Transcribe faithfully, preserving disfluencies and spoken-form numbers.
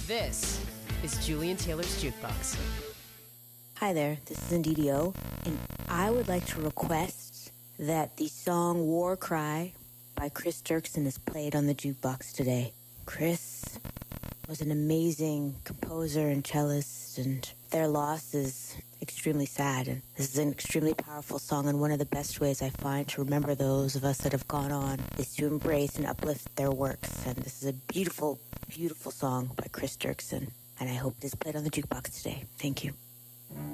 This is Julian Taylor's Jukebox. Hi there, this is Indidio, and I would like to request that the song War Cry by Chris Dirksen is played on the jukebox today. Chris was an amazing composer and cellist, and their loss is extremely sad. And this is an extremely powerful song, and one of the best ways I find to remember those of us that have gone on is to embrace and uplift their works. And this is a beautiful, beautiful song by Chris Dirksen, and I hope it is played on the jukebox today. Thank you.